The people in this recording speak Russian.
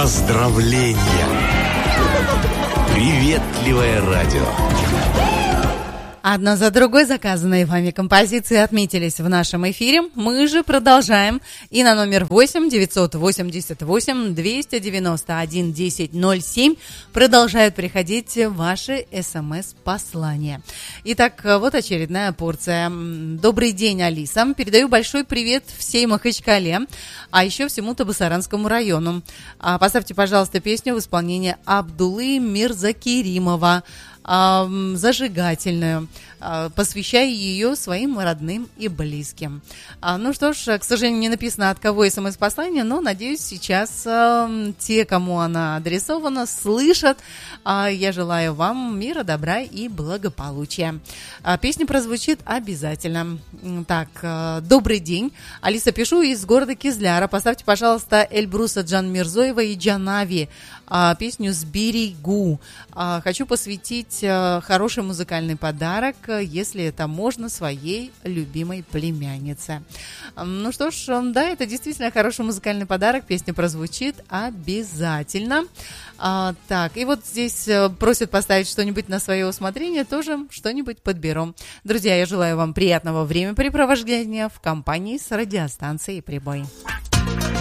Поздравления! Приветливое радио. Одна за другой заказанные вами композиции отметились в нашем эфире. Мы же продолжаем. И на номер 8 988 291 1007 продолжают приходить ваши СМС-послания. Итак, вот очередная порция. Добрый день, Алиса. Передаю большой привет всей Махачкале, а еще всему Табасаранскому району. Поставьте, пожалуйста, песню в исполнении Абдулы Мирзакеримова, зажигательную, посвящая ее своим родным и близким. Ну что ж, к сожалению, не написано, от кого СМС-послание, но, надеюсь, сейчас те, кому она адресована, слышат. Я желаю вам мира, добра и благополучия. Песня прозвучит обязательно. Так, добрый день. Алиса, пишу из города Кизляра. Поставьте, пожалуйста, Эльбруса Джанмирзоева и Джанави песню «Сберегу». Хочу посвятить хороший музыкальный подарок, если это можно, своей любимой племяннице. Ну что ж, да, это действительно хороший музыкальный подарок. Песня прозвучит обязательно. Так, и вот здесь просят поставить что-нибудь на свое усмотрение, тоже что-нибудь подберем. Друзья, я желаю вам приятного времяпрепровождения в компании с радиостанцией «Прибой».